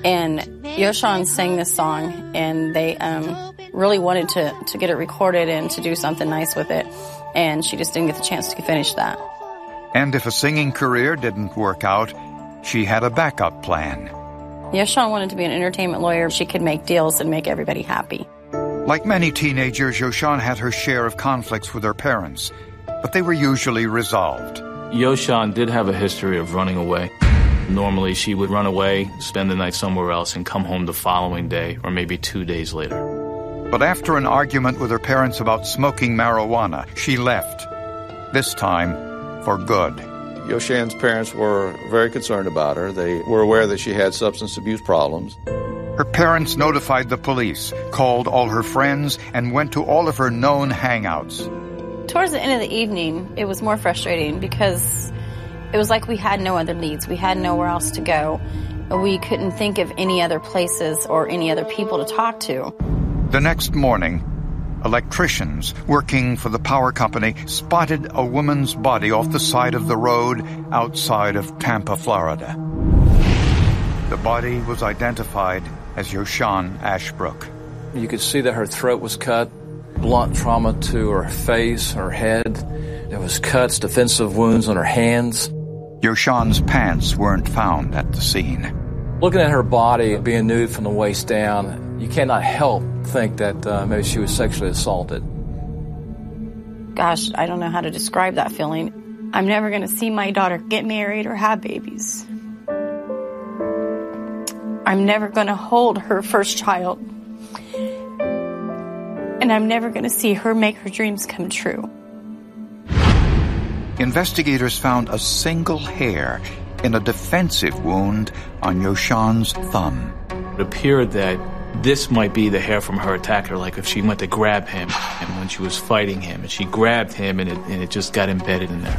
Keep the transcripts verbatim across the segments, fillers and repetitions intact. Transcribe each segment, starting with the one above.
And Yoshan sang this song, and they um, really wanted to, to get it recorded and to do something nice with it. And she just didn't get the chance to finish that. And if a singing career didn't work out, she had a backup plan. Yoshan wanted to be an entertainment lawyer. She could make deals and make everybody happy. Like many teenagers, Yoshan had her share of conflicts with her parents, but they were usually resolved. Yoshan did have a history of running away. Normally, she would run away, spend the night somewhere else, and come home the following day, or maybe two days later. But after an argument with her parents about smoking marijuana, she left. This time, for good. Yoshan's parents were very concerned about her. They were aware that she had substance abuse problems. Her parents notified the police, called all her friends, and went to all of her known hangouts. Towards the end of the evening, it was more frustrating because it was like we had no other leads. We had nowhere else to go. We couldn't think of any other places or any other people to talk to. The next morning, electricians working for the power company spotted a woman's body off the side of the road outside of Tampa, Florida. The body was identified as Yoshan Ashbrook. You could see that her throat was cut, blunt trauma to her face, her head. There was cuts, defensive wounds on her hands. Yoshan's pants weren't found at the scene. Looking at her body being nude from the waist down, you cannot help think that uh, maybe she was sexually assaulted. Gosh, I don't know how to describe that feeling. I'm never going to see my daughter get married or have babies. I'm never going to hold her first child. And I'm never going to see her make her dreams come true. Investigators found a single hair in a defensive wound on Yoshan's thumb. It appeared that this might be the hair from her attacker, like if she went to grab him and when she was fighting him, and she grabbed him and it, and it just got embedded in there.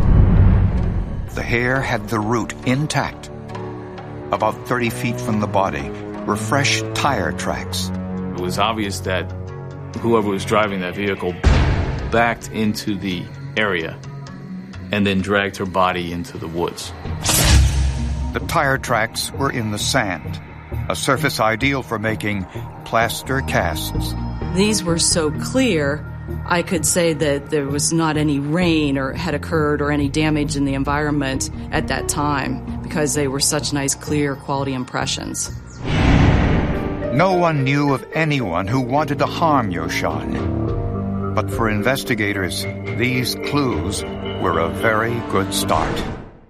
The hair had the root intact. About thirty feet from the body were fresh tire tracks. It was obvious that whoever was driving that vehicle backed into the area and then dragged her body into the woods. The tire tracks were in the sand, a surface ideal for making plaster casts. These were so clear, I could say that there was not any rain or had occurred or any damage in the environment at that time because they were such nice, clear, quality impressions. No one knew of anyone who wanted to harm Yoshan. But for investigators, these clues were a very good start.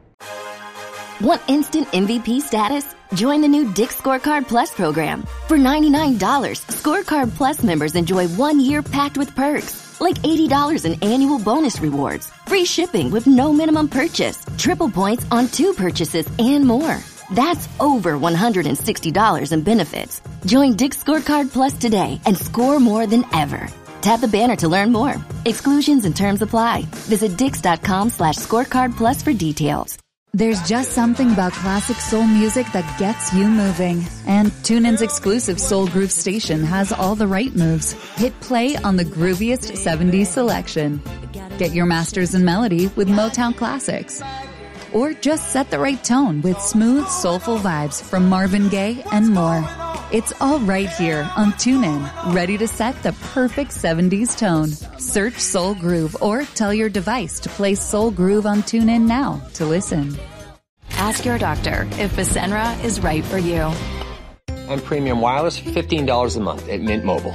Want instant M V P status? Join the new Dick's Scorecard Plus program. For ninety-nine dollars, Scorecard Plus members enjoy one year packed with perks, like eighty dollars in annual bonus rewards, free shipping with no minimum purchase, triple points on two purchases, and more. That's over one hundred sixty dollars in benefits. Join Dick's Scorecard Plus today and score more than ever. Tap the banner to learn more. Exclusions and terms apply. Visit dix.com slash scorecard plus for details. There's just something about classic soul music that gets you moving. And TuneIn's exclusive Soul Groove station has all the right moves. Hit play on the grooviest seventies selection. Get your masters in melody with Motown Classics. Or just set the right tone with smooth, soulful vibes from Marvin Gaye and more. It's all right here on TuneIn, ready to set the perfect seventies tone. Search Soul Groove or tell your device to play Soul Groove on TuneIn now to listen. Ask your doctor if Fasenra is right for you. On Premium Wireless, fifteen dollars a month at Mint Mobile.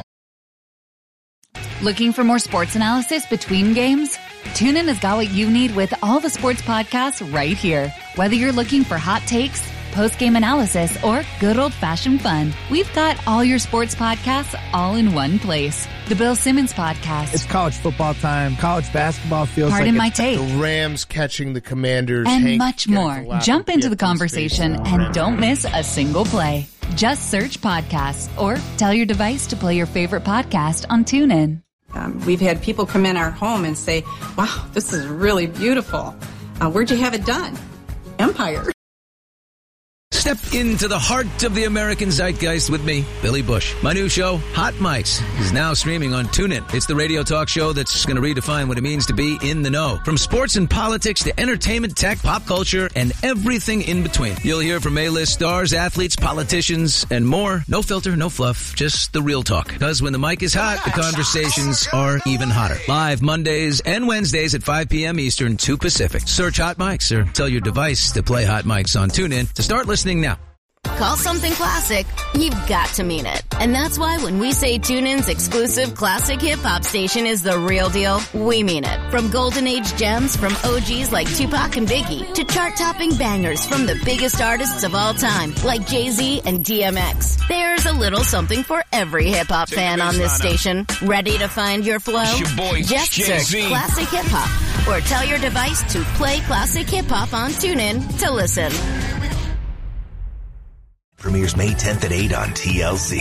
Looking for more sports analysis between games? TuneIn has got what you need with all the sports podcasts right here. Whether you're looking for hot takes, post-game analysis, or good old-fashioned fun, we've got all your sports podcasts all in one place. The Bill Simmons Podcast. It's college football time. College basketball feels Pardon like my it's take. the Rams catching the Commanders. And Hank much more. Jump into the conversation and don't miss a single play. Just search podcasts or tell your device to play your favorite podcast on TuneIn. Um, we've had people come in our home and say, wow, this is really beautiful. Uh, where'd you have it done? Empire. Step into the heart of the American zeitgeist with me, Billy Bush. My new show, Hot Mics, is now streaming on TuneIn. It's the radio talk show that's going to redefine what it means to be in the know. From sports and politics to entertainment, tech, pop culture, and everything in between. You'll hear from A-list stars, athletes, politicians, and more. No filter, no fluff, just the real talk. Because when the mic is hot, the conversations are even hotter. Live Mondays and Wednesdays at five p.m. Eastern, two Pacific. Search Hot Mics or tell your device to play Hot Mics on TuneIn to start listening now. Call something classic, you've got to mean it. And that's why when we say TuneIn's exclusive classic hip-hop station is the real deal, we mean it. From golden age gems from O Gs like Tupac and Biggie to chart-topping bangers from the biggest artists of all time like Jay-Z and D M X. There's a little something for every hip-hop fan on this station. Ready to find your flow? It's your boy, Just Jay-Z. search Classic Hip-Hop or tell your device to play Classic Hip-Hop on TuneIn to listen. Premieres May tenth at eight on T L C.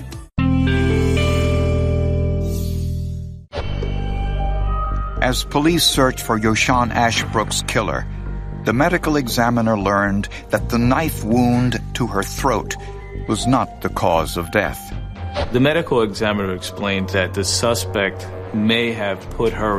As police searched for Yoshan Ashbrook's killer, the medical examiner learned that the knife wound to her throat was not the cause of death. The medical examiner explained that the suspect may have put her